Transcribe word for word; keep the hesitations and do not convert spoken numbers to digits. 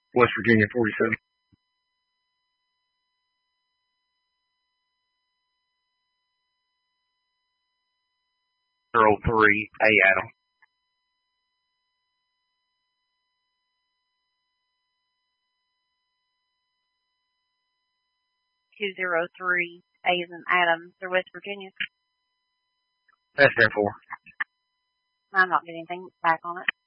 West Virginia, forty-seven. zero three, A Adam. two zero three, A is in Adam, they're West Virginia. That's there for. I'm not getting anything back on it.